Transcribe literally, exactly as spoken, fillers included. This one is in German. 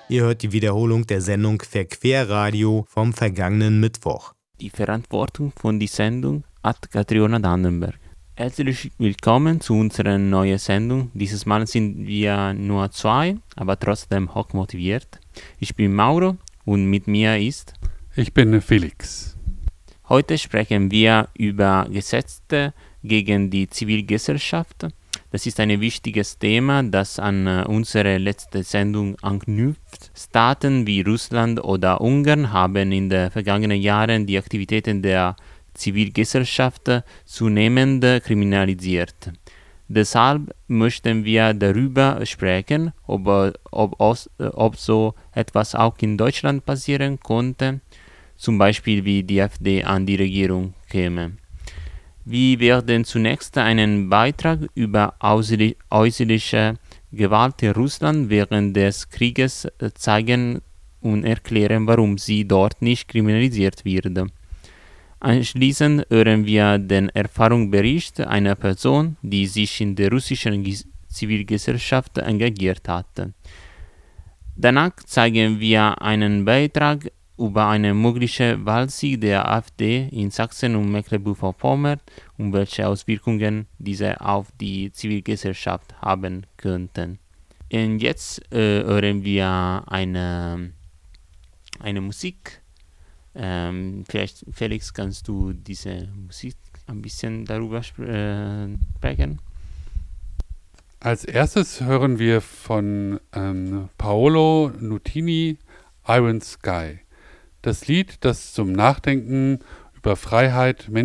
Ihr hört die Wiederholung der Sendung Verquerradio vom vergangenen Mittwoch. Die Verantwortung von der Sendung hat Katriona Dannenberg. Herzlich willkommen zu unserer neuen Sendung. Dieses Mal sind wir nur zwei, aber trotzdem hoch motiviert. Ich bin Mauro und mit mir ist... Ich bin Felix. Heute sprechen wir über Gesetze gegen die Zivilgesellschaft. Das ist ein wichtiges Thema, das an unsere letzte Sendung anknüpft. Staaten wie Russland oder Ungarn haben in den vergangenen Jahren die Aktivitäten der Zivilgesellschaft zunehmend kriminalisiert. Deshalb möchten wir darüber sprechen, ob, ob, ob so etwas auch in Deutschland passieren konnte, zum Beispiel wie die AfD an die Regierung käme. Wir werden zunächst einen Beitrag über äußerliche Gewalt in Russland während des Krieges zeigen und erklären, warum sie dort nicht kriminalisiert wird. Anschließend hören wir den Erfahrungsbericht einer Person, die sich in der russischen Zivilgesellschaft engagiert hat. Danach zeigen wir einen Beitrag über einen möglichen Wahlsieg der AfD in Sachsen und Mecklenburg-Vorpommern und welche Auswirkungen diese auf die Zivilgesellschaft haben könnten. Und jetzt äh, hören wir eine, eine Musik. Ähm, vielleicht, Felix, kannst du diese Musik ein bisschen darüber sp- äh, sprechen? Als erstes hören wir von ähm, Paolo Nutini Iron Sky. Das Lied, das zum Nachdenken über Freiheit,